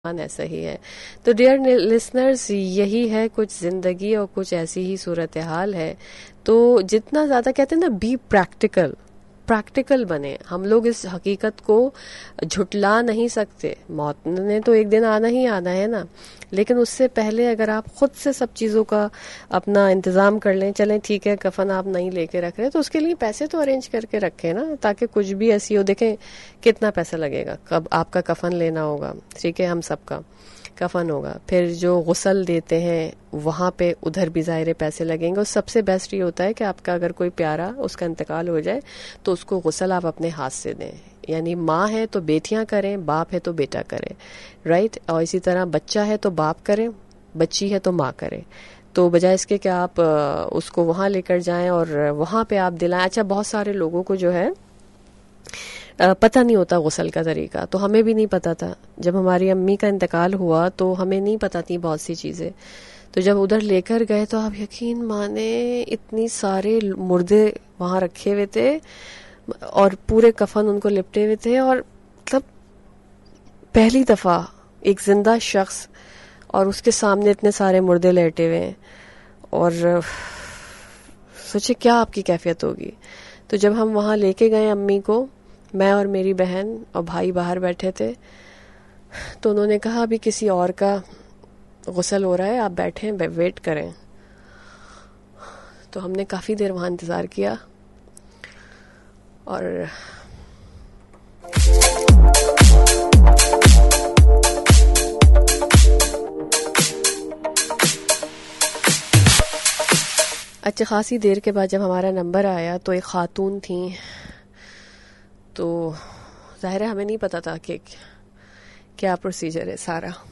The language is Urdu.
ایسا ہی ہے. تو ڈیئر لسنرز، یہی ہے کچھ زندگی اور کچھ ایسی ہی صورتحال ہے. تو جتنا زیادہ کہتے ہیں نا، بی پریکٹیکل بنے. ہم لوگ اس حقیقت کو جھٹلا نہیں سکتے. موت نے تو ایک دن آنا ہی آنا ہے نا، لیکن اس سے پہلے اگر آپ خود سے سب چیزوں کا اپنا انتظام کر لیں، چلیں ٹھیک ہے کفن آپ نہیں لے کے رکھ رہے تو اس کے لیے پیسے تو ارینج کر کے رکھیں نا، تاکہ کچھ بھی ایسی ہو. دیکھیں کتنا پیسہ لگے گا، کب آپ کا کفن لینا ہوگا، ٹھیک ہے، ہم سب کا کفن ہوگا، پھر جو غسل دیتے ہیں وہاں پہ ادھر بھی ظاہر پیسے لگیں گے. اور سب سے بیسٹ یہ ہوتا ہے کہ آپ کا اگر کوئی پیارا اس کا انتقال ہو جائے تو اس کو غسل آپ اپنے ہاتھ سے دیں. یعنی ماں ہے تو بیٹیاں کریں، باپ ہے تو بیٹا کرے، رائٹ. اور اسی طرح بچہ ہے تو باپ کرے، بچی ہے تو ماں کرے. تو بجائے اس کے کہ آپ اس کو وہاں لے کر جائیں اور وہاں پہ آپ دلائیں. اچھا، بہت سارے لوگوں کو جو ہے پتہ نہیں ہوتا غسل کا طریقہ، تو ہمیں بھی نہیں پتا تھا. جب ہماری امی کا انتقال ہوا تو ہمیں نہیں پتا تھی بہت سی چیزیں. تو جب ادھر لے کر گئے تو آپ یقین مانے اتنی سارے مردے وہاں رکھے ہوئے تھے اور پورے کفن ان کو لپٹے ہوئے تھے. اور مطلب پہلی دفعہ ایک زندہ شخص اور اس کے سامنے اتنے سارے مردے لیٹے ہوئے ہیں، اور سوچے کیا آپ کی کیفیت ہوگی. تو جب ہم وہاں لے کے گئے امی کو، میں اور میری بہن اور بھائی باہر بیٹھے تھے، تو انہوں نے کہا ابھی کسی اور کا غسل ہو رہا ہے، آپ بیٹھیں ویٹ کریں. تو ہم نے کافی دیر وہاں انتظار کیا. اور اچھا خاصی دیر کے بعد جب ہمارا نمبر آیا تو ایک خاتون تھیں. تو ظاہر ہے ہمیں نہیں پتا تھا کہ کیا پروسیجر ہے سارا.